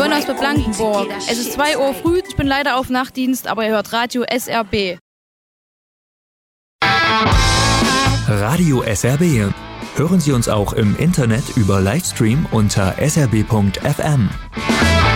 Moin aus Blankenburg. Es ist 2 Uhr früh, ich bin leider auf Nachtdienst, aber ihr hört Radio SRB. Radio SRB. Hören Sie uns auch im Internet über Livestream unter srb.fm.